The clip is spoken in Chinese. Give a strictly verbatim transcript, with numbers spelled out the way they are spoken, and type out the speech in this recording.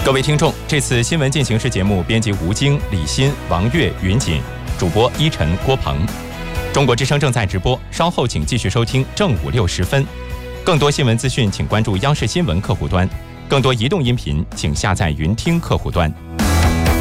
各位听众，这次新闻进行时节目编辑吴京、李欣、王悦、云锦，主播依晨、郭鹏。中国之声正在直播，稍后请继续收听正午六时分。更多新闻资讯，请关注央视新闻客户端；更多移动音频，请下载云听客户端。